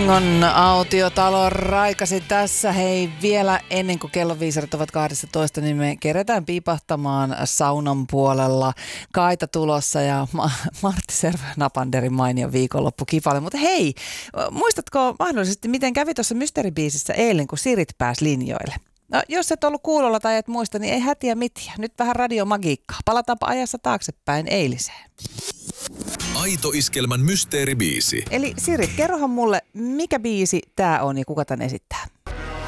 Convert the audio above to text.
Bingon autiotalo raikasi tässä. Hei, vielä ennen kuin kellon viisarit ovat 12, niin me keretään piipahtamaan saunan puolella. Kaita tulossa ja Martti Servo-Napanderin mainio viikonloppukipalle. Mutta hei, muistatko mahdollisesti, miten kävi tuossa Mysteeribiisissä eilen, kun Sirit pääsi linjoille? No, jos et ollut kuulolla tai et muista, niin ei hätiä mitään. Nyt vähän radiomagiikkaa. Palataanpa ajassa taaksepäin eiliseen. Aito Iskelmän Mysteeribiisi. Eli Sirit, kerrohan mulle, mikä biisi tää on ja kuka tän esittää?